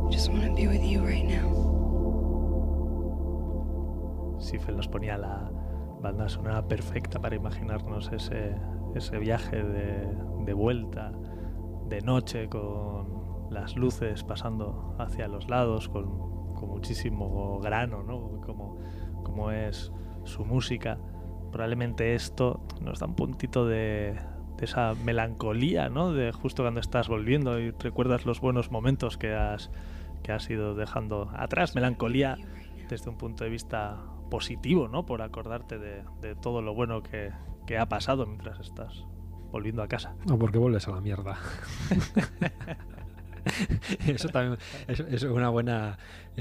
Just wanna be with you right now. Sifel nos ponía la banda sonora perfecta para imaginarnos ese viaje de vuelta de noche, con las luces pasando hacia los lados, con muchísimo grano, ¿no? Como es su música. Probablemente esto nos da un puntito de esa melancolía, ¿no? De justo cuando estás volviendo y recuerdas los buenos momentos que has ido dejando atrás. Melancolía desde un punto de vista positivo, ¿no? Por acordarte de todo lo bueno que ha pasado mientras estás volviendo a casa. No, porque vuelves a la mierda. Eso también es una buena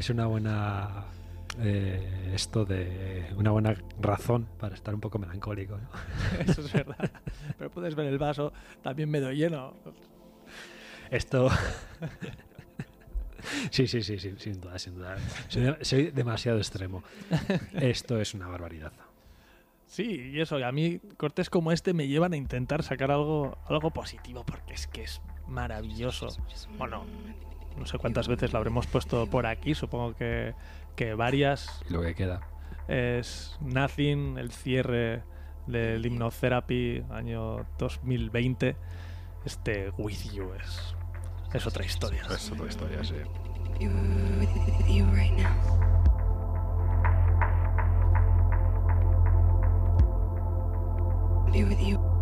esto de una buena razón para estar un poco melancólico, ¿no? Eso es verdad. Pero puedes ver el vaso también medio lleno. Esto sí, sin duda. Soy demasiado extremo. Esto es una barbaridad. Sí, y eso, y a mí cortes como este me llevan a intentar sacar algo positivo, porque es que es maravilloso. Bueno, no sé cuántas veces lo habremos puesto por aquí, supongo que varias. Lo que queda Es Nothing, el cierre del Hypnotherapy, año 2020. Este With You es otra historia. Es otra historia, sí. Be with you right now. Be with you.